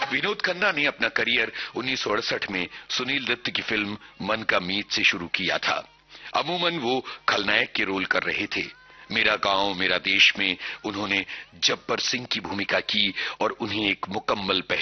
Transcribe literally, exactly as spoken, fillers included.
विनोद खन्ना ने अपना करियर उन्नीस सौ अड़सठ में सुनील दत्त की फिल्म मन का मीत से शुरू किया था। अमूमन वो खलनायक के रोल कर रहे थे। मेरा गांव मेरा देश में उन्होंने जब्बर सिंह की भूमिका की और उन्हें एक मुकम्मल